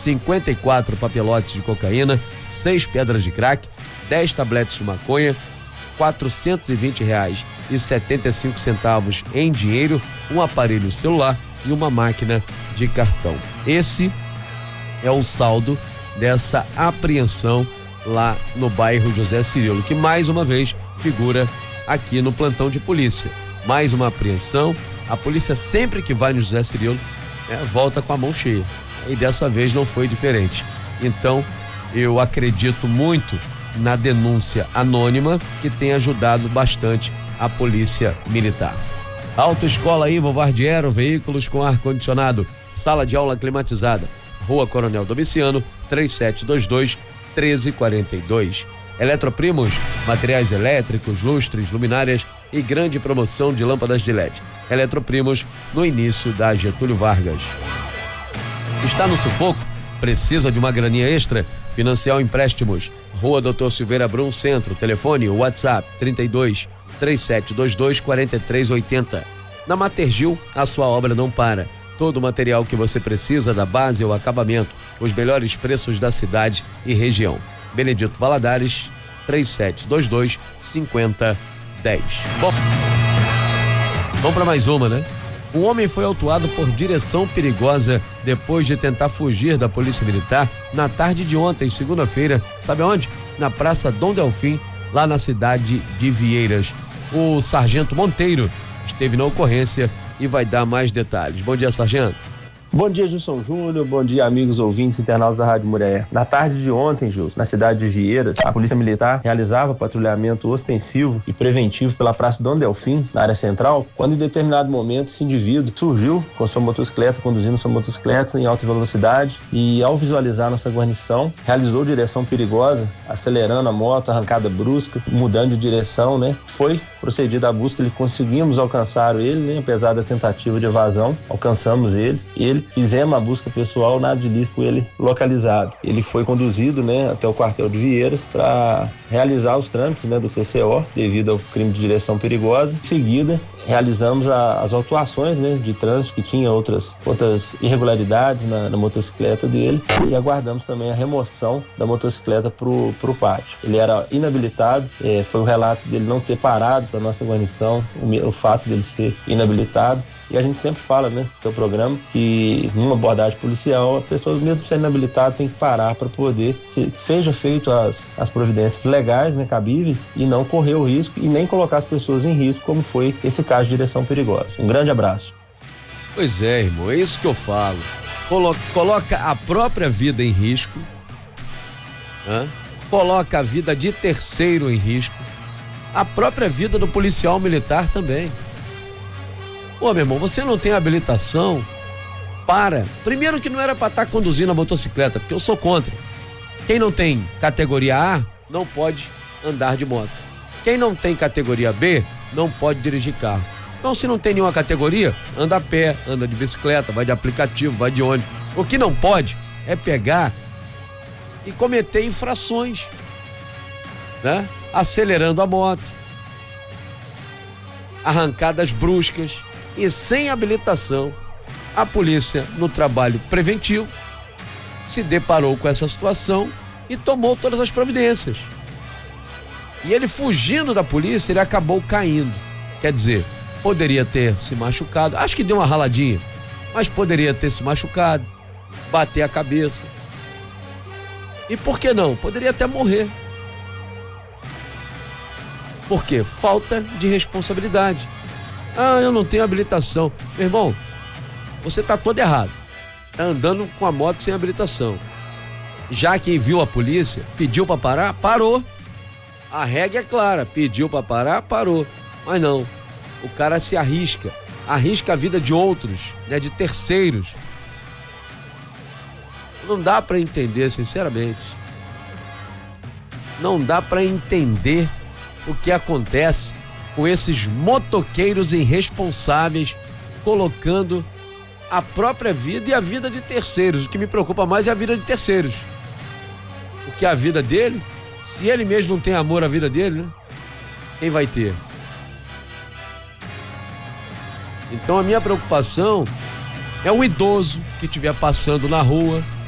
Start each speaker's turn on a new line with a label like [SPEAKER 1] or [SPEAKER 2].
[SPEAKER 1] 54 papelotes de cocaína, 6 pedras de crack, 10 tabletes de maconha, R$420,75 em dinheiro, um aparelho celular e uma máquina de cartão. Esse é o saldo dessa apreensão lá no bairro José Cirilo, que mais uma vez figura aqui no plantão de polícia. Mais uma apreensão. A polícia sempre que vai no José Cirilo, volta com a mão cheia. E dessa vez não foi diferente. Então, eu acredito muito na denúncia anônima, que tem ajudado bastante a polícia militar. Autoescola Ivo Vardiero, veículos com ar-condicionado, sala de aula climatizada. Rua Coronel Domiciano, 3722-1342. Eletroprimos, materiais elétricos, lustres, luminárias e grande promoção de lâmpadas de LED. Eletroprimos, no início da Getúlio Vargas. Está no sufoco? Precisa de uma graninha extra? Financial Empréstimos, Rua Dr. Silveira Brum Centro, telefone WhatsApp 32-3722-4380. Na Matergil, a sua obra não para. Todo o material que você precisa, da base ao acabamento, os melhores preços da cidade e região. Benedito Valadares, 3722-5010. Bom, vamos para mais uma, né? Um homem foi autuado por direção perigosa depois de tentar fugir da polícia militar na tarde de ontem, segunda-feira. Sabe onde? Na Praça Dom Delfim, lá na cidade de Vieiras. O sargento Monteiro esteve na ocorrência e vai dar mais detalhes. Bom dia, sargento.
[SPEAKER 2] Bom dia, Gilson Júnior. Bom dia, amigos ouvintes internautas da Rádio Murié. Na tarde de ontem, Gilson, na cidade de Vieiras, a Polícia Militar realizava patrulhamento ostensivo e preventivo pela Praça Dom Delfim, na área central, quando em determinado momento esse indivíduo surgiu com sua motocicleta, conduzindo sua motocicleta em alta velocidade e, ao visualizar nossa guarnição, realizou direção perigosa, acelerando a moto, arrancada brusca, mudando de direção, né? Foi procedida a busca, conseguimos alcançar ele, né? Apesar da tentativa de evasão, alcançamos ele. Fizemos a busca pessoal, nada de ilícito com ele localizado. Ele foi conduzido, né, até o quartel de Vieiras para realizar os trâmites, né, do PCO, devido ao crime de direção perigosa. Em seguida, realizamos as autuações, né, de trânsito, que tinha outras irregularidades na motocicleta dele, e aguardamos também a remoção da motocicleta pro pátio. Ele era inabilitado, foi o relato dele não ter parado para nossa guarnição, o fato dele ser inabilitado. E a gente sempre fala, né, no seu programa, que numa abordagem policial, a pessoa, mesmo sendo inabilitada, tem que parar para poder que seja feito as providências legais, né, cabíveis, e não correr o risco e nem colocar as pessoas em risco, como foi esse caso de direção perigosa. Um grande abraço.
[SPEAKER 1] Pois é, irmão, é isso que eu falo. Coloca a própria vida em risco, coloca a vida de terceiro em risco, a própria vida do policial militar também. Ô, meu irmão, você não tem habilitação? Para. Primeiro que não era para estar conduzindo a motocicleta, porque eu sou contra. Quem não tem categoria A não pode andar de moto. Quem não tem categoria B não pode dirigir carro. Então, se não tem nenhuma categoria, anda a pé, anda de bicicleta, vai de aplicativo, vai de ônibus. O que não pode é pegar e cometer infrações, né? Acelerando a moto, arrancadas bruscas. E sem habilitação, a polícia, no trabalho preventivo, se deparou com essa situação e tomou todas as providências. E ele, fugindo da polícia, ele acabou caindo. Quer dizer, poderia ter se machucado, acho que deu uma raladinha, mas poderia ter se machucado, bater a cabeça. E por que não? Poderia até morrer. Por quê? Falta de responsabilidade. Eu não tenho habilitação. Meu irmão, você tá todo errado. Tá andando com a moto sem habilitação. Já quem viu a polícia, pediu pra parar, parou. A regra é clara, pediu pra parar, parou. Mas não, o cara se arrisca a vida de outros, né, de terceiros. Não dá pra entender, sinceramente. Não dá pra entender o que acontece com esses motoqueiros irresponsáveis, colocando a própria vida e a vida de terceiros. O que me preocupa mais é a vida de terceiros. Porque a vida dele, se ele mesmo não tem amor à vida dele, né? Quem vai ter? Então a minha preocupação é o idoso que estiver passando na rua,